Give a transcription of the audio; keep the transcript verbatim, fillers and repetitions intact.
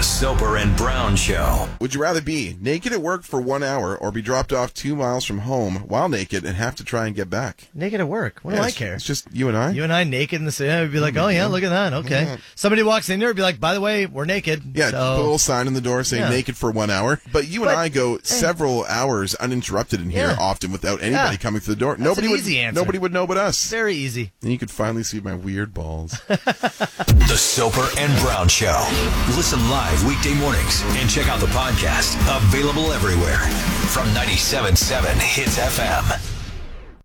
Soper and Brown Show. Would you rather be naked at work for one hour or be dropped off two miles from home while naked and have to try and get back? Naked at work. What yeah, do I it's, care? It's just you and I. You and I naked in the city. I'd be like, oh, yeah, look at that. Okay. Yeah. Somebody walks in there and be like, by the way, we're naked. Yeah, so. put a little sign on the door saying yeah. naked for one hour. But you but, and I go several hey. hours uninterrupted in here yeah. often without anybody yeah. coming through the door. That's nobody an would, easy answer. Nobody would know but us. Very easy. And you could finally see my weird balls. The Soper and Brown Show. Listen live weekday mornings and check out the podcast. Available everywhere from ninety-seven point seven Hits F M.